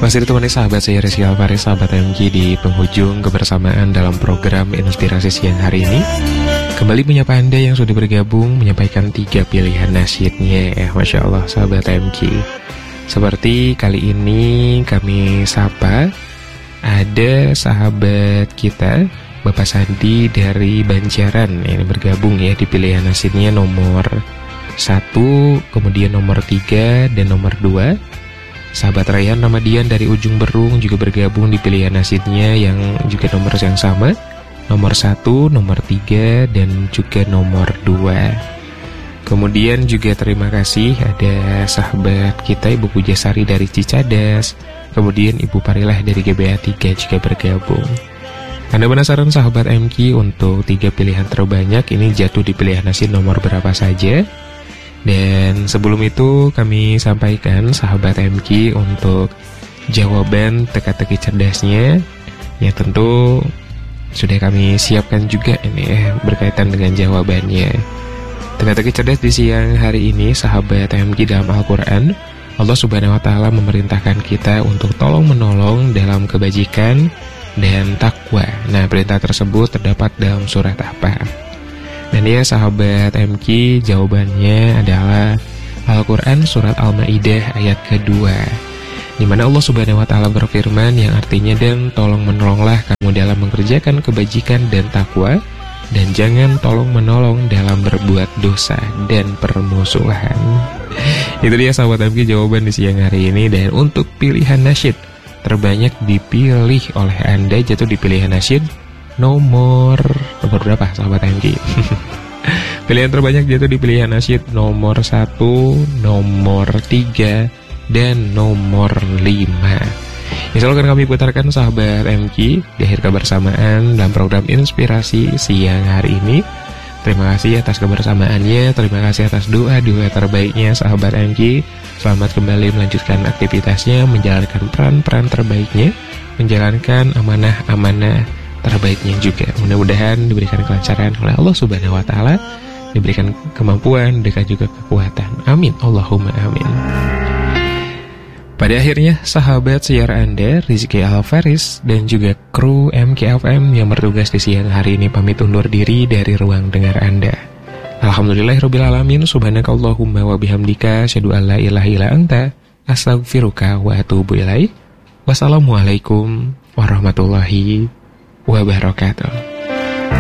Masih ditemani sahabat saya Rizky Alvaris, sahabat MG di penghujung kebersamaan dalam program Inspirasi Siang hari ini. Kembali menyapa Anda yang sudah bergabung, menyampaikan 3 pilihan nasyidnya. Masya Allah sahabat MG. Seperti kali ini kami sapa, ada sahabat kita Bapak Sandi dari Banjaran. Ini bergabung ya di pilihan nasyidnya nomor 1, kemudian nomor 3, dan nomor 2. Sahabat Rayhan Ramadian dari Ujung Berung juga bergabung di pilihan nasyidnya yang juga nomor yang sama, nomor 1, nomor 3, dan juga nomor 2. Kemudian juga terima kasih ada sahabat kita Ibu Pujasari dari Cicadas, kemudian Ibu Parilah dari GBA 3 juga bergabung. Anda penasaran sahabat MQ untuk 3 pilihan terbanyak ini jatuh di pilihan nasyid nomor berapa saja? Dan sebelum itu kami sampaikan sahabat MQ untuk jawaban teka-teki cerdasnya. Ya tentu sudah kami siapkan juga ini berkaitan dengan jawabannya. Teka-teki cerdas di siang hari ini sahabat MQ dalam Al-Quran, Allah Subhanahu Wa Taala memerintahkan kita untuk tolong menolong dalam kebajikan dan takwa. Nah, perintah tersebut terdapat dalam surat apa? Dan ya sahabat MQ, jawabannya adalah Al-Quran surat Al-Ma'idah ayat kedua, di mana Allah Subhanahu Wa Taala berfirman yang artinya, dan tolong menolonglah kamu dalam mengerjakan kebajikan dan takwa, dan jangan tolong menolong dalam berbuat dosa dan permusuhan. Itu dia sahabat MQ jawaban di siang hari ini. Dan untuk pilihan nasyid terbanyak dipilih oleh Anda jatuh di pilihan nasyid nomor berapa sahabat MQ? Pilihan terbanyak jatuh di pilihan nasyid nomor 1, nomor 3, dan nomor 5. Ini selalu akan kami putarkan sahabat MQ di akhir kebersamaan dalam program Inspirasi Siang hari ini. Terima kasih atas kebersamaannya, terima kasih atas doa-doa terbaiknya sahabat MQ. Selamat kembali melanjutkan aktivitasnya, menjalankan peran-peran terbaiknya, menjalankan amanah-amanah terbaiknya juga. Mudah-mudahan diberikan kelancaran oleh Allah Subhanahu Wa Taala, diberikan kemampuan, diberikan juga kekuatan. Amin, Allahumma amin. Pada akhirnya, sahabat siar Anda, Rizky Alvaris dan juga kru MKFM yang bertugas di siang hari ini pamit undur diri dari ruang dengar Anda. Alhamdulillahirabbil alamin, subhanakallahumma wa bihamdika, asyhadu an la ilaha illa anta, astaghfiruka wa atubu ilaik. Wassalamualaikum warahmatullahi wabarakatuh.